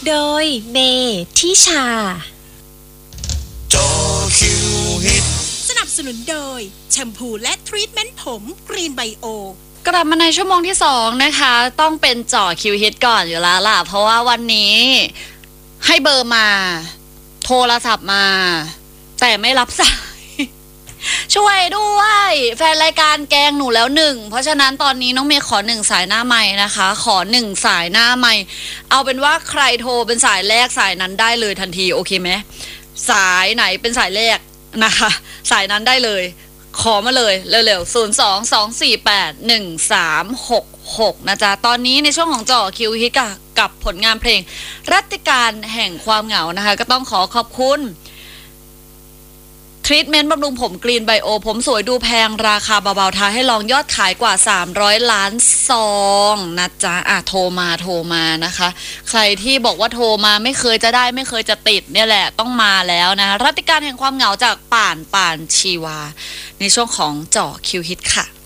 โดยเมทิชาจอคิวฮิตสนับสนุนโดยแชมพูและทรีทเมนต์ผมกรีนไบโอกลับมาในชั่วโมงที่2นะคะต้องเป็นจ่อคิวฮิตก่อนอยู่แล้วล่ะเพราะว่าวันนี้ให้เบอร์มาโทรศัพท์มาแต่ไม่รับสายช่วยด้วยแฟนรายการแกงหนูแล้ว1เพราะฉะนั้นตอนนี้น้องเมย์ขอ1สายหน้าไมค์นะคะขอ1สายหน้าไมค์เอาเป็นว่าใครโทรเป็นสายแรกสายนั้นได้เลยทันทีโอเคไหมสายไหนเป็นสายแรกนะคะสายนั้นได้เลยขอมาเลยเร็วๆ02-248-1366นะจ๊ะตอนนี้ในช่วงของจ่อคิวฮิตกับผลงานเพลงรัตติการแห่งความเหงานะคะก็ต้องขอขอบคุณทรีทเมนต์บำรุงผมกรีนไบโอผมสวยดูแพงราคาเบาๆท้าให้ลองยอดขายกว่า300ล้านซองนะจ๊ะโทรมานะคะใครที่บอกว่าโทรมาไม่เคยจะได้ไม่เคยจะติดเนี่ยแหละต้องมาแล้วนะรัตติการแห่งความเหงาจากป่านชีวาในช่วงของเจาะคิวฮิตค่ะ